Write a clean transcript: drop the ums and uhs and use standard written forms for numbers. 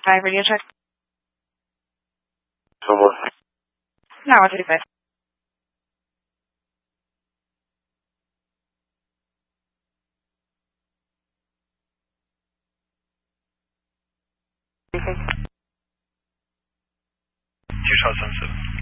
Hi, radio check. Someone. No, 135. Two shots on 7.